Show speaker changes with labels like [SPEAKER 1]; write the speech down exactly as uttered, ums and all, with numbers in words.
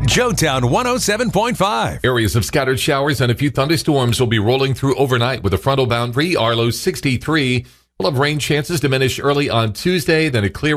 [SPEAKER 1] Joetown one oh seven point five.
[SPEAKER 2] Areas of scattered showers and a few thunderstorms will be rolling through overnight with a frontal boundary. Our low sixty-three. We'll have rain chances diminish early on Tuesday, then a clear